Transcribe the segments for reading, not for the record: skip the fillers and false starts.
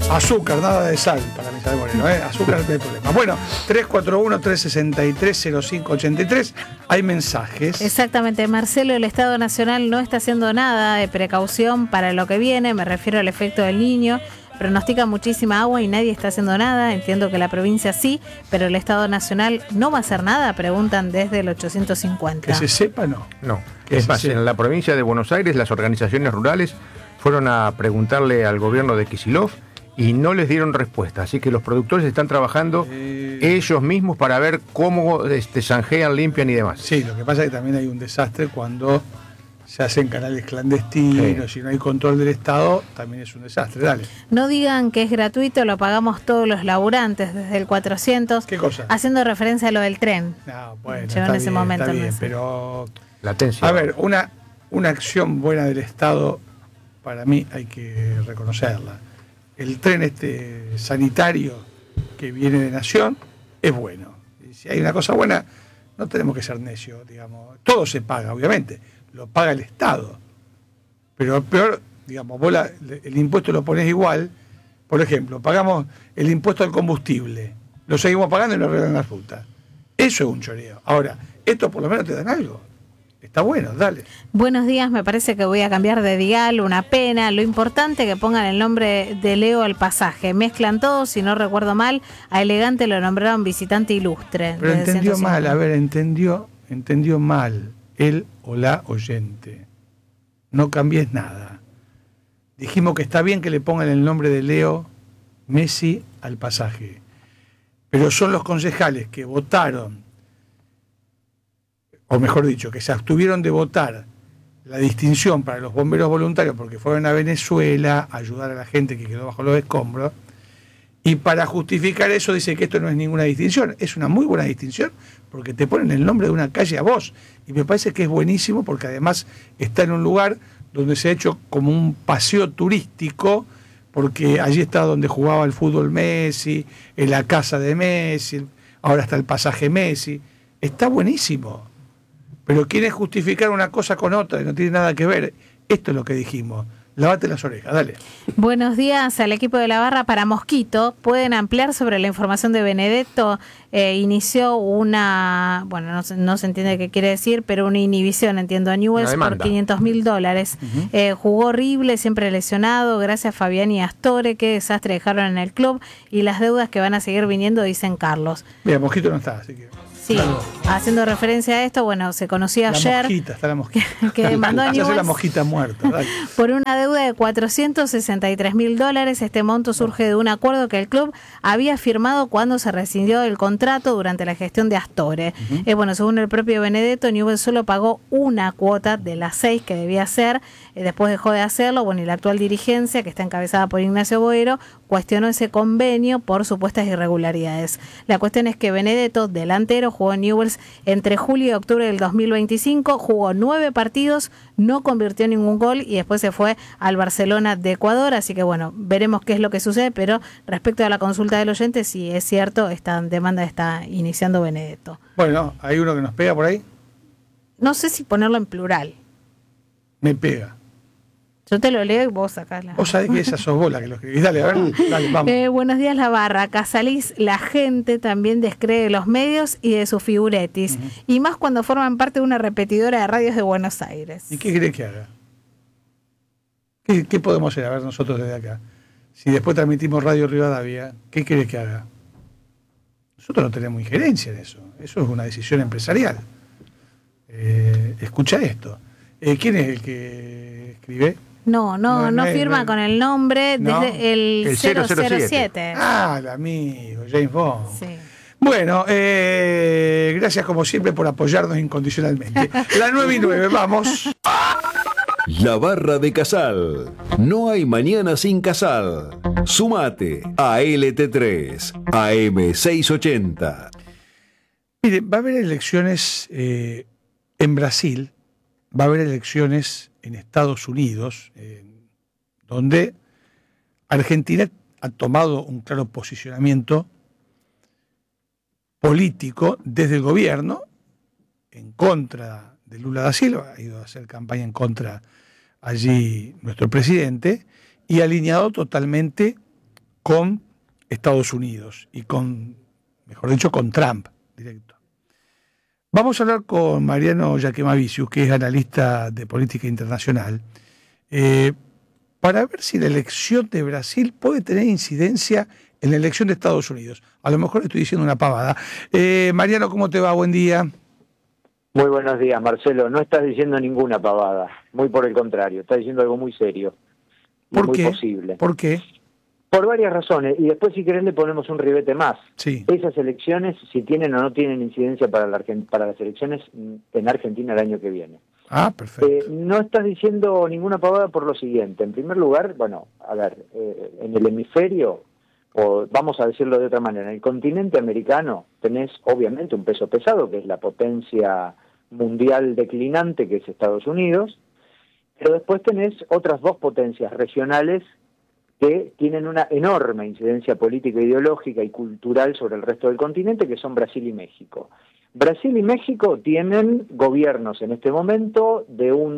Azúcar, nada de sal para mi sal Moreno, azúcar no hay problema. Bueno, 341-363-0583, hay mensajes. Exactamente, Marcelo, el Estado Nacional no está haciendo nada de precaución para lo que viene, me refiero al efecto del Niño. Pronostica muchísima agua y nadie está haciendo nada. Entiendo que la provincia sí, pero el Estado Nacional no va a hacer nada, preguntan desde el 850. Que se sepa, no. No, es más, en la provincia de Buenos Aires las organizaciones rurales fueron a preguntarle al gobierno de Kicillof y no les dieron respuesta. Así que los productores están trabajando ellos mismos para ver cómo zanjean, limpian y demás. Sí, lo que pasa es que también hay un desastre cuando se hacen canales clandestinos y no hay control del Estado, también es un desastre. Dale. No digan que es gratuito, lo pagamos todos los laburantes desde el 400. ¿Qué cosa? Haciendo referencia a lo del tren. No, bueno, llegó en ese momento. Está bien, pero latencia. A ver, una acción buena del Estado, para mí hay que reconocerla. El tren sanitario que viene de Nación es bueno. Y si hay una cosa buena, no tenemos que ser necios, digamos. Todo se paga, obviamente. Lo paga el Estado. Pero peor, digamos, vos el impuesto lo pones igual. Por ejemplo, pagamos el impuesto al combustible. Lo seguimos pagando y nos regalan la fruta. Eso es un choreo. Ahora, esto por lo menos te dan algo. Está bueno, dale. Buenos días, me parece que voy a cambiar de dial, una pena. Lo importante que pongan el nombre de Leo al pasaje. Mezclan todo, si no recuerdo mal, a Elegante lo nombraron visitante ilustre. Pero entendió mal, entendió mal él o la oyente. No cambies nada. Dijimos que está bien que le pongan el nombre de Leo Messi al pasaje. Pero son los concejales que votaron, o mejor dicho, que se abstuvieron de votar la distinción para los bomberos voluntarios porque fueron a Venezuela a ayudar a la gente que quedó bajo los escombros, y para justificar eso dice que esto no es ninguna distinción. Es una muy buena distinción porque te ponen el nombre de una calle a vos, y me parece que es buenísimo porque además está en un lugar donde se ha hecho como un paseo turístico, porque allí está donde jugaba el fútbol Messi, en la casa de Messi, ahora está el pasaje Messi. Está buenísimo. Pero quieren justificar una cosa con otra y no tiene nada que ver. Esto es lo que dijimos. Lávate las orejas, dale. Buenos días al equipo de la barra para Mosquito. ¿Pueden ampliar sobre la información de Benedetto? Inició una, bueno, no se entiende qué quiere decir, pero una inhibición, entiendo, a Newell's por $500,000. Jugó horrible, siempre lesionado. Gracias Fabián y Astore, qué desastre dejaron en el club. Y las deudas que van a seguir viniendo, dicen Carlos. Mira, Mosquito no está, así que... Sí, claro. Haciendo referencia a esto, bueno, se conocía ayer. Está la mosquita. Que demandó a Newell's la mosquita muerta. Dale. Por una deuda de $463,000. Este monto surge de un acuerdo que el club había firmado cuando se rescindió el contrato durante la gestión de Astore. Bueno, según el propio Benedetto, Newell's solo pagó una cuota de las 6 que debía hacer. Después dejó de hacerlo. Bueno, y la actual dirigencia, que está encabezada por Ignacio Boero, cuestionó ese convenio por supuestas irregularidades. La cuestión es que Benedetto, delantero, jugó en Newell's entre julio y octubre del 2025, jugó 9 partidos, no convirtió ningún gol y después se fue al Barcelona de Ecuador, así que bueno, veremos qué es lo que sucede, pero respecto a la consulta del oyente, sí es cierto, esta demanda está iniciando Benedetto. Bueno, ¿hay uno que nos pega por ahí? No sé si ponerlo en plural. Me pega. Yo te lo leo y vos sacás la... Vos sabés que esa sos vos la que lo escribís. Dale, a ver, dale, vamos. Buenos días, la barra. Acá salís, la gente también descree de los medios y de sus figuretis. Y más cuando forman parte de una repetidora de radios de Buenos Aires. ¿Y qué querés que haga? ¿Qué podemos hacer? A ver, nosotros desde acá. Si después transmitimos Radio Rivadavia, ¿qué querés que haga? Nosotros no tenemos injerencia en eso. Eso es una decisión empresarial. Escucha esto. ¿Quién es el que escribe? No firma con el nombre desde el 007. Ah, el amigo, James Bond. Sí. Bueno, gracias como siempre por apoyarnos incondicionalmente. La 9:09, vamos. La barra de Casal. No hay mañana sin Casal. Sumate a LT3, AM680. Mire, va a haber elecciones en Brasil, va a haber elecciones en Estados Unidos, donde Argentina ha tomado un claro posicionamiento político desde el gobierno en contra de Lula da Silva, ha ido a hacer campaña en contra allí nuestro presidente, y alineado totalmente con Estados Unidos y mejor dicho, con Trump directo. Vamos a hablar con Mariano Jaquemavicius, que es analista de política internacional, para ver si la elección de Brasil puede tener incidencia en la elección de Estados Unidos. A lo mejor estoy diciendo una pavada. Mariano, ¿cómo te va? Buen día. Muy buenos días, Marcelo. No estás diciendo ninguna pavada, muy por el contrario, estás diciendo algo muy serio. ¿Por qué? Muy posible. ¿Por qué? Por varias razones, y después si querés le ponemos un ribete más. Sí. Esas elecciones, si tienen o no tienen incidencia para las elecciones en Argentina el año que viene. Ah, perfecto. No estás diciendo ninguna pavada por lo siguiente. En primer lugar, bueno, a ver, en el hemisferio, o vamos a decirlo de otra manera, en el continente americano tenés obviamente un peso pesado, que es la potencia mundial declinante, que es Estados Unidos, pero después tenés otras dos potencias regionales que tienen una enorme incidencia política, ideológica y cultural sobre el resto del continente, que son Brasil y México. Brasil y México tienen gobiernos en este momento de un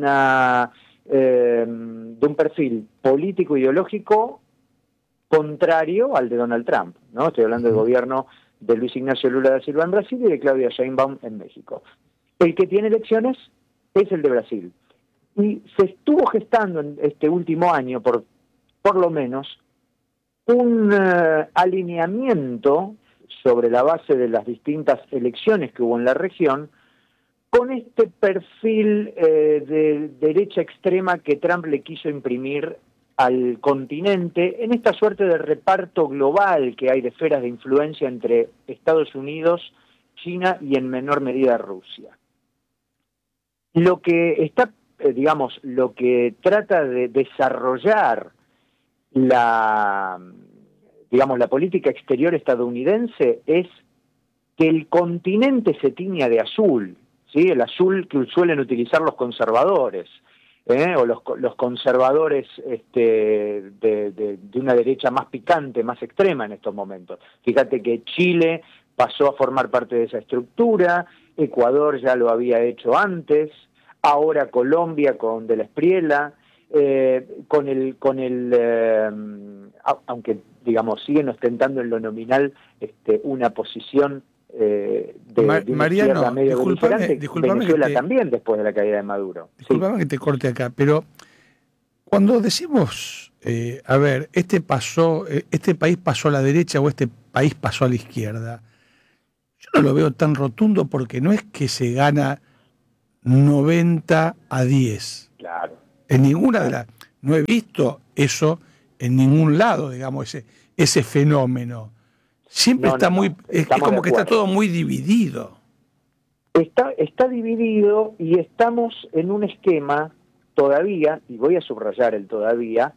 perfil político ideológico contrario al de Donald Trump, ¿no? Estoy hablando del gobierno de Luis Ignacio Lula da Silva en Brasil y de Claudia Sheinbaum en México. El que tiene elecciones es el de Brasil. Y se estuvo gestando en este último año, por lo menos, un alineamiento sobre la base de las distintas elecciones que hubo en la región, con este perfil de derecha extrema que Trump le quiso imprimir al continente, en esta suerte de reparto global que hay de esferas de influencia entre Estados Unidos, China y en menor medida Rusia. Lo que está, lo que trata de desarrollar la política exterior estadounidense es que el continente se tiña de azul, ¿sí? El azul que suelen utilizar los conservadores, o los conservadores de una derecha más picante, más extrema en estos momentos. Fíjate que Chile pasó a formar parte de esa estructura, Ecuador ya lo había hecho antes, ahora Colombia con De la Espriella, aunque siguen ostentando en lo nominal una posición de Mariano, izquierda medio beligerante, Venezuela que también después de la caída de Maduro. Disculpame que te corte acá, pero cuando decimos, este país pasó a la derecha o este país pasó a la izquierda, yo no lo veo tan rotundo porque no es que se gana 90-10. Claro. En ninguna no he visto eso en ningún lado, ese fenómeno. Siempre es como que está todo muy dividido. Está dividido y estamos en un esquema todavía, y voy a subrayar el todavía,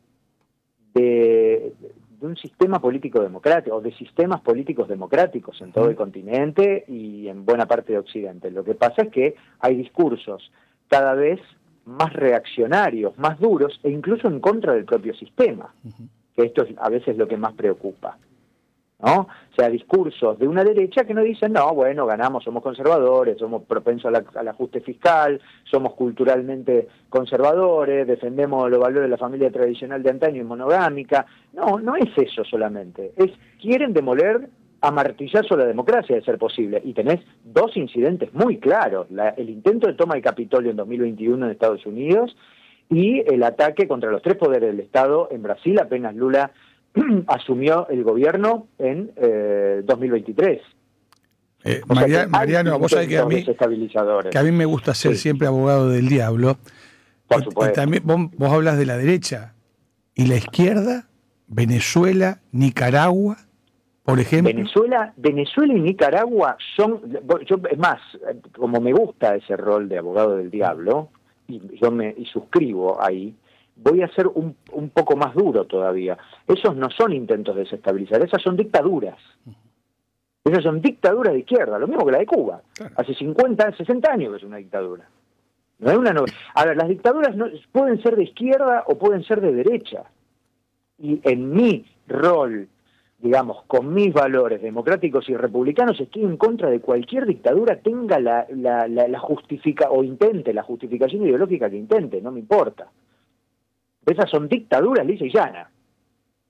de un sistema político democrático, o de sistemas políticos democráticos en todo el continente y en buena parte de Occidente. Lo que pasa es que hay discursos cada vez más reaccionarios, más duros, e incluso en contra del propio sistema, que esto es a veces lo que más preocupa, ¿no? O sea, discursos de una derecha que no dicen, no, bueno, ganamos, somos conservadores, somos propensos al ajuste fiscal, somos culturalmente conservadores, defendemos los valores de la familia tradicional de antaño y monogámica. No es eso solamente, quieren demoler a martillazo la democracia de ser posible, y tenés dos incidentes muy claros, el intento de toma del Capitolio en 2021 en Estados Unidos y el ataque contra los tres poderes del Estado en Brasil apenas Lula asumió el gobierno en 2023. Mariano, vos sabés que a mí me gusta ser siempre abogado del diablo. Por supuesto. Y también vos hablas de la derecha y la izquierda, Venezuela, Nicaragua, por ejemplo. Venezuela y Nicaragua son, es más, como me gusta ese rol de abogado del diablo, y suscribo ahí, voy a ser un poco más duro todavía. Esos no son intentos de desestabilizar, esas son dictaduras. Esas son dictaduras de izquierda, lo mismo que la de Cuba. Claro. Hace 50, 60 años que es una dictadura. No es una A ver, las dictaduras pueden ser de izquierda o pueden ser de derecha. Y en mi rol, con mis valores democráticos y republicanos, estoy en contra de cualquier dictadura tenga la o intente la justificación ideológica que intente, no me importa. Esas son dictaduras lisa y llana.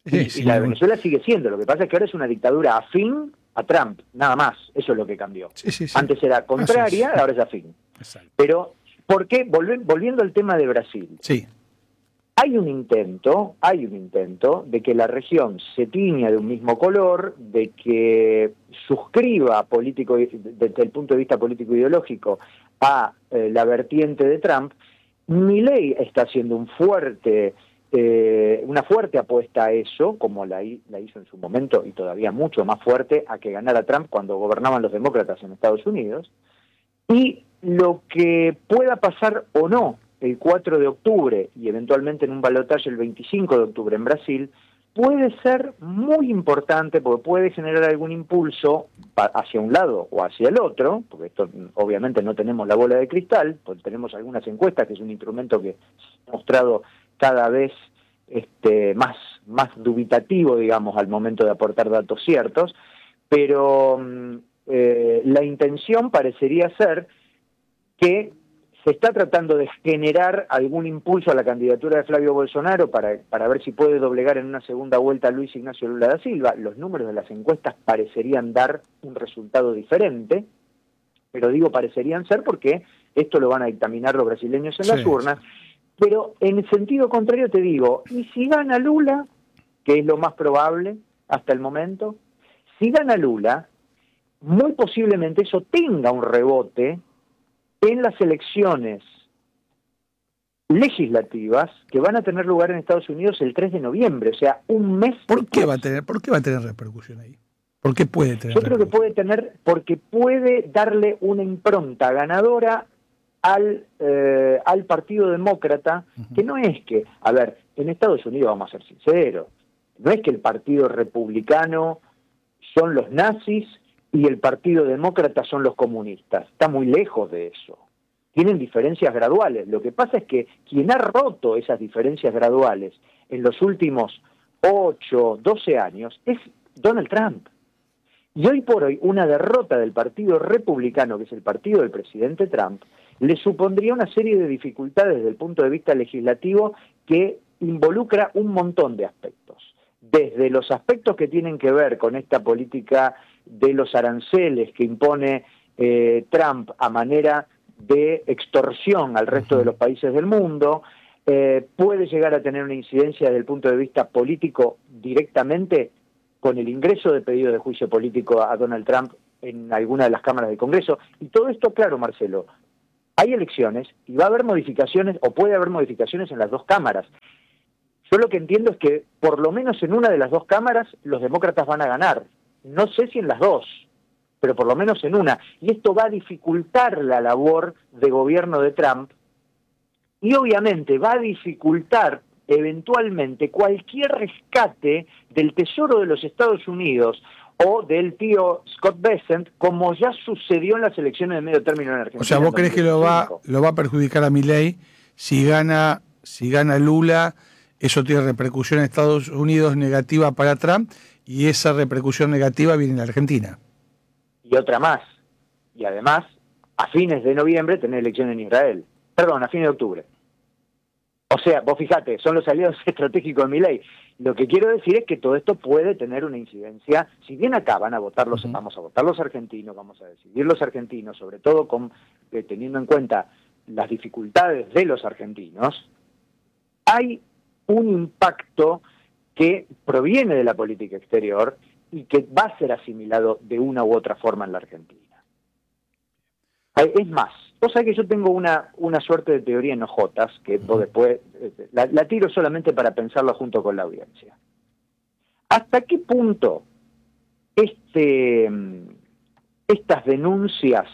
Y la de Venezuela sigue siendo. Lo que pasa es que ahora es una dictadura afín a Trump, nada más. Eso es lo que cambió. Sí. Antes era contraria, ahora es afín. Exacto. Pero, ¿por qué? Volviendo al tema de Brasil. Sí. Hay un intento de que la región se tiña de un mismo color, de que suscriba político, desde el punto de vista político ideológico a la vertiente de Trump. Milei está haciendo una fuerte apuesta a eso, como la hizo en su momento, y todavía mucho más fuerte a que ganara Trump cuando gobernaban los demócratas en Estados Unidos. Y lo que pueda pasar o no el 4 de octubre y eventualmente en un balotaje el 25 de octubre en Brasil, puede ser muy importante porque puede generar algún impulso hacia un lado o hacia el otro, porque esto obviamente no tenemos la bola de cristal, porque tenemos algunas encuestas, que es un instrumento que se ha mostrado cada vez más dubitativo, digamos, al momento de aportar datos ciertos, pero la intención parecería ser que se está tratando de generar algún impulso a la candidatura de Flavio Bolsonaro para ver si puede doblegar en una segunda vuelta a Luis Ignacio Lula da Silva. Los números de las encuestas parecerían dar un resultado diferente, pero digo parecerían ser porque esto lo van a dictaminar los brasileños en las urnas. Pero en el sentido contrario te digo, ¿y si gana Lula? Que es lo más probable hasta el momento. Si gana Lula, muy posiblemente eso tenga un rebote en las elecciones legislativas que van a tener lugar en Estados Unidos el 3 de noviembre, o sea, un mes ¿Por qué va a tener repercusión ahí? ¿Por qué puede tener? Yo creo que puede tener, porque puede darle una impronta ganadora al Partido Demócrata, que no es que, a ver, en Estados Unidos vamos a ser sinceros, no es que el Partido Republicano son los nazis y el Partido Demócrata son los comunistas. Está muy lejos de eso. Tienen diferencias graduales. Lo que pasa es que quien ha roto esas diferencias graduales en los últimos 8, 12 años es Donald Trump. Y hoy por hoy, una derrota del Partido Republicano, que es el partido del presidente Trump, le supondría una serie de dificultades desde el punto de vista legislativo que involucra un montón de aspectos. Desde los aspectos que tienen que ver con esta política de los aranceles que impone Trump a manera de extorsión al resto de los países del mundo, puede llegar a tener una incidencia desde el punto de vista político directamente con el ingreso de pedido de juicio político a Donald Trump en alguna de las cámaras del Congreso. Y todo esto, claro, Marcelo, hay elecciones y va a haber modificaciones, o puede haber modificaciones en las dos cámaras. Yo lo que entiendo es que por lo menos en una de las dos cámaras los demócratas van a ganar. No sé si en las dos, pero por lo menos en una. Y esto va a dificultar la labor de gobierno de Trump y obviamente va a dificultar eventualmente cualquier rescate del Tesoro de los Estados Unidos o del tío Scott Bessent, como ya sucedió en las elecciones de medio término en Argentina. O sea, ¿vos crees que lo va a perjudicar a Milei si gana Lula? Eso tiene repercusión en Estados Unidos negativa para Trump, y esa repercusión negativa viene en la Argentina. Y otra más. Y además, a fines de noviembre tenés elección en Israel. Perdón, a fines de octubre. O sea, vos fijate, son los aliados estratégicos de Milei. Lo que quiero decir es que todo esto puede tener una incidencia. Si bien acá vamos a votar los argentinos, vamos a decidir los argentinos, sobre todo teniendo en cuenta las dificultades de los argentinos, hay un impacto que proviene de la política exterior y que va a ser asimilado de una u otra forma en la Argentina. Es más, vos sabés que yo tengo una suerte de teoría en hojotas, que vos después la tiro solamente para pensarla junto con la audiencia. ¿Hasta qué punto estas denuncias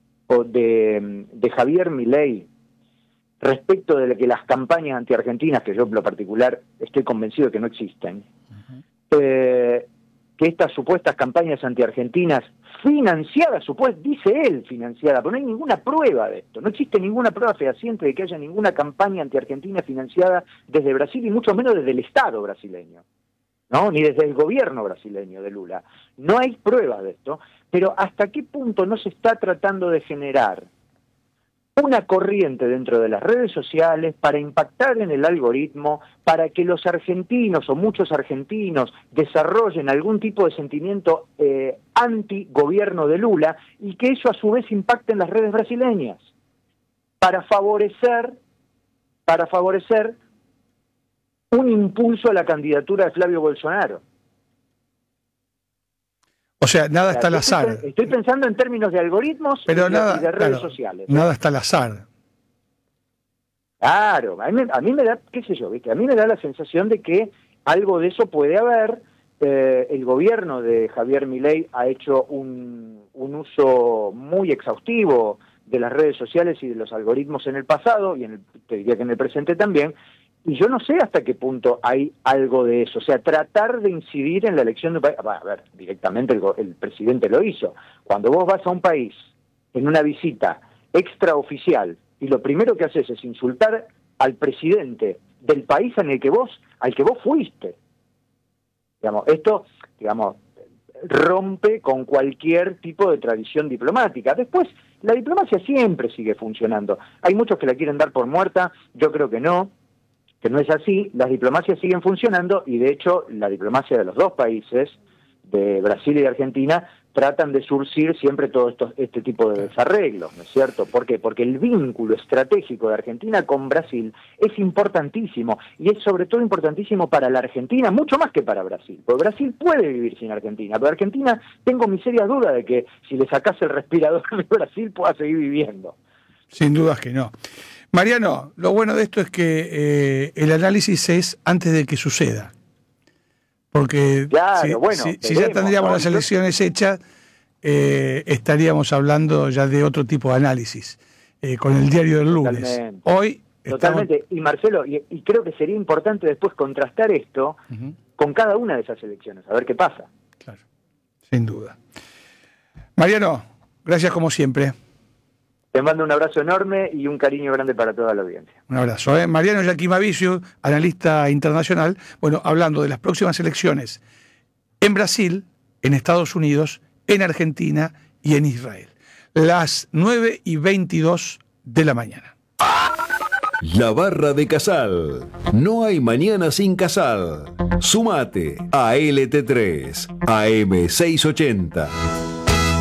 de Javier Milei respecto de que las campañas antiargentinas, que yo en lo particular estoy convencido de que no existen, que estas supuestas campañas antiargentinas financiadas, dice él financiada, pero no hay ninguna prueba de esto, no existe ninguna prueba fehaciente de que haya ninguna campaña antiargentina financiada desde Brasil y mucho menos desde el Estado brasileño, ¿no? Ni desde el gobierno brasileño de Lula. No hay pruebas de esto, pero ¿hasta qué punto no se está tratando de generar una corriente dentro de las redes sociales para impactar en el algoritmo, para que los argentinos o muchos argentinos desarrollen algún tipo de sentimiento anti-gobierno de Lula y que eso a su vez impacte en las redes brasileñas, para favorecer un impulso a la candidatura de Flavio Bolsonaro. O sea, nada está al azar. Estoy pensando en términos de algoritmos Pero y nada, de redes claro, sociales. Nada está al azar. Claro, a mí me da, qué sé yo, ¿viste? A mí me da la sensación de que algo de eso puede haber. El gobierno de Javier Milei ha hecho un uso muy exhaustivo de las redes sociales y de los algoritmos en el pasado, y te diría que en el presente también, y yo no sé hasta qué punto hay algo de eso. O sea, tratar de incidir en la elección de un país. A ver, directamente el presidente lo hizo. Cuando vos vas a un país en una visita extraoficial y lo primero que haces es insultar al presidente del país al que vos fuiste. Esto rompe con cualquier tipo de tradición diplomática. Después, la diplomacia siempre sigue funcionando. Hay muchos que la quieren dar por muerta, yo creo que no es así. Las diplomacias siguen funcionando y de hecho la diplomacia de los dos países, de Brasil y de Argentina, tratan de surcir siempre todo este tipo de desarreglos, ¿no es cierto? ¿Por qué? Porque el vínculo estratégico de Argentina con Brasil es importantísimo, y es sobre todo importantísimo para la Argentina, mucho más que para Brasil, porque Brasil puede vivir sin Argentina, pero Argentina, tengo mi seria duda de que si le sacase el respirador de Brasil pueda seguir viviendo. Sin dudas que no. Mariano, lo bueno de esto es que el análisis es antes de que suceda. Porque claro, si ya tendríamos las elecciones hechas, estaríamos hablando ya de otro tipo de análisis, con el diario del lunes. Totalmente. Hoy Totalmente. Y Marcelo, y creo que sería importante después contrastar esto con cada una de esas elecciones, a ver qué pasa. Claro, sin duda. Mariano, gracias como siempre. Te mando un abrazo enorme y un cariño grande para toda la audiencia. Un abrazo. Mariano Yaquimaviciu, analista internacional, hablando de las próximas elecciones en Brasil, en Estados Unidos, en Argentina y en Israel. Las 9:22 de la mañana. La Barra de Casal. No hay mañana sin Casal. Sumate a LT3, AM 680.